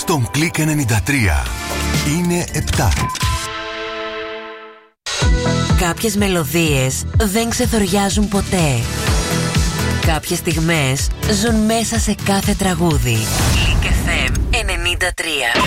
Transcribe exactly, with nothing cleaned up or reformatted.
στον Κλικ ενενήντα τρία. Είναι επτά. Κάποιες μελωδίες δεν ξεθοριάζουν ποτέ. Κάποιες στιγμές ζουν μέσα σε κάθε τραγούδι. Κλικ εφ εμ ενενήντα τρία.